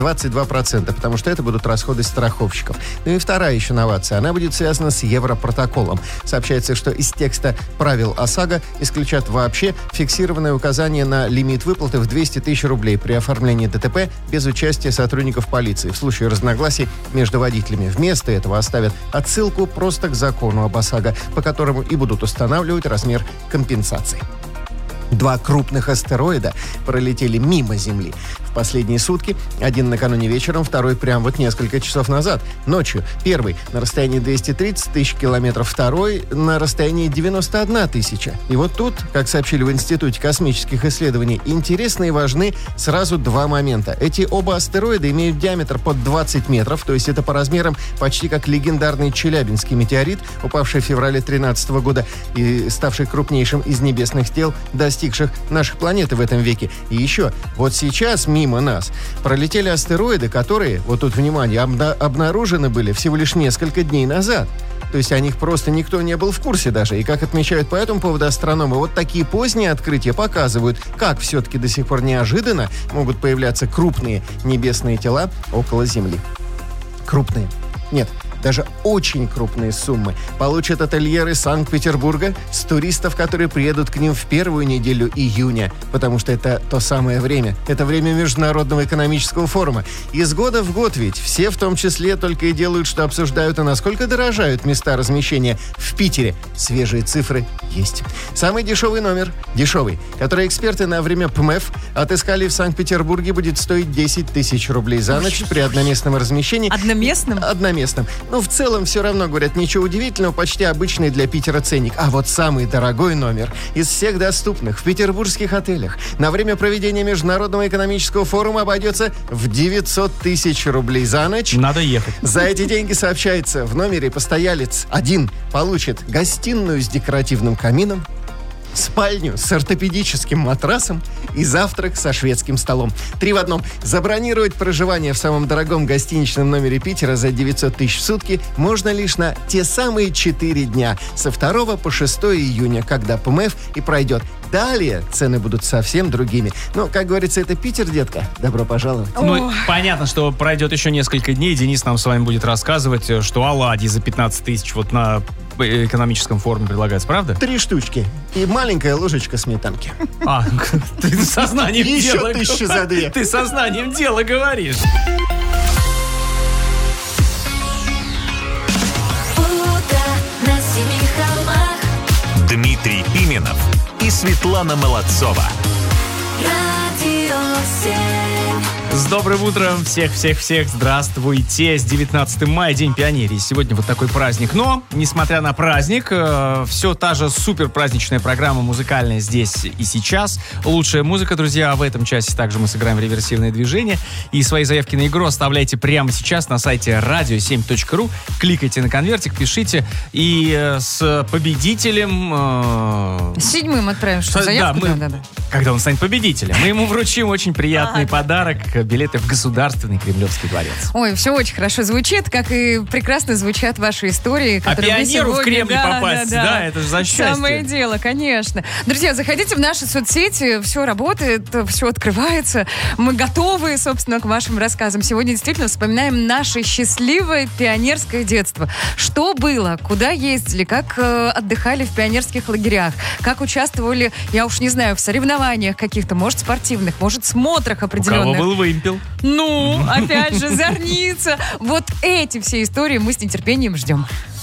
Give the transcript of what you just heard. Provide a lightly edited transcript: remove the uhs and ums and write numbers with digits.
22%, потому что это будут расходы страховщиков. Ну и вторая еще новация. Она будет связана с Европротоколом. Сообщается, что из текста правил ОСАГО исключат вообще фиксированное указание на лимит выплаты в 200 тысяч рублей при оформлении ДТП без участия сотрудников полиции в случае разногласий между водителями. Вместо этого оставят отсылку просто к закону об ОСАГО, по которому и будут устанавливать размер компенсации. 2 крупных астероида пролетели мимо Земли в последние сутки. Один накануне вечером, второй прямо вот несколько часов назад, ночью. Первый на расстоянии 230 тысяч километров, второй на расстоянии 91 тысяча. И вот тут, как сообщили в Институте космических исследований, интересны и важны сразу 2 момента. Эти оба астероида имеют диаметр под 20 метров, то есть это по размерам почти как легендарный Челябинский метеорит, упавший в феврале 2013 года и ставший крупнейшим из небесных тел, достигших нашей планеты в этом веке. И еще, вот сейчас мимо нас пролетели астероиды, которые, вот тут внимание, обнаружены были всего лишь несколько дней назад. То есть о них просто никто не был в курсе даже. И как отмечают по этому поводу астрономы, вот такие поздние открытия показывают, как все-таки до сих пор неожиданно могут появляться крупные небесные тела около Земли. Крупные. Нет, даже очень крупные суммы получат ательеры Санкт-Петербурга с туристов, которые приедут к ним в первую неделю июня, потому что это то самое время. Это время Международного экономического форума. Из года в год ведь все в том числе только и делают, что обсуждают, а насколько дорожают места размещения в Питере. Свежие цифры есть. Самый дешевый номер, который эксперты на время ПМЭФ отыскали в Санкт-Петербурге, будет стоить 10 тысяч рублей за ночь при одноместном размещении. Одноместном? Одноместном. Но в целом все равно, говорят, ничего удивительного, почти обычный для Питера ценник. А вот самый дорогой номер из всех доступных в петербургских отелях на время проведения Международного экономического форума обойдется в 900 тысяч рублей за ночь. Надо ехать. За эти деньги, сообщается, в номере постоялец один получит гостиную с декоративным камином, спальню с ортопедическим матрасом и завтрак со шведским столом. 3 в одном. Забронировать проживание в самом дорогом гостиничном номере Питера за 900 тысяч в сутки можно лишь на те самые 4 дня, со 2 по 6 июня, когда ПМФ и пройдет. Далее цены будут совсем другими. Ну, как говорится, это Питер, детка. Добро пожаловать. Ну, понятно, что пройдет еще несколько дней. Денис нам с вами будет рассказывать, что оладьи за 15 тысяч вот на экономическом форуме предлагается, правда? 3 штучки. И маленькая ложечка сметанки. А, ты сознанием дела. Еще 1000 за 2. Ты сознанием дела говоришь. Дмитрий Пименов и Светлана Молодцова. С добрым утром всех-всех-всех. Здравствуйте. С 19 мая, День пионерии. Сегодня вот такой праздник. Но, несмотря на праздник, все та же супер праздничная программа музыкальная здесь и сейчас. Лучшая музыка, друзья. В этом часе также мы сыграем реверсивные движения. И свои заявки на игру оставляйте прямо сейчас на сайте radio7.ru. Кликайте на конвертик, пишите. И с победителем... С 7-м отправим, что заявку? Да. Когда он станет победителем, мы ему вручим очень приятный подарок. Билеты в Государственный Кремлевский дворец. Ой, все очень хорошо звучит, как и прекрасно звучат ваши истории. Которые пионеру в Кремль попасть, да, это же за счастье. Самое дело, конечно. Друзья, заходите в наши соцсети, все работает, все открывается. Мы готовы, собственно, к вашим рассказам. Сегодня действительно вспоминаем наше счастливое пионерское детство. Что было, куда ездили, как отдыхали в пионерских лагерях, как участвовали, я уж не знаю, в соревнованиях каких-то, может, спортивных, может, смотрах определенных. У кого был вымпел? Ну, опять же, зорница. Вот эти все истории мы с нетерпением ждем.